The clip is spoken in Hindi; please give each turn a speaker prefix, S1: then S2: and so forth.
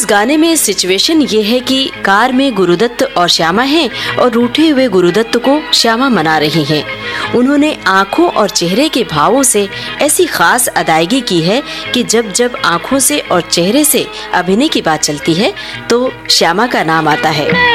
S1: इस गाने में सिचुएशन ये है कि कार में गुरुदत्त और श्यामा हैं और रूठे हुए गुरुदत्त को श्यामा मना रही हैं। उन्होंने आँखों और चेहरे के भावों से ऐसी खास अदायगी की है कि जब जब आँखों से और चेहरे से अभिनय की बात चलती है तो श्यामा का नाम आता है।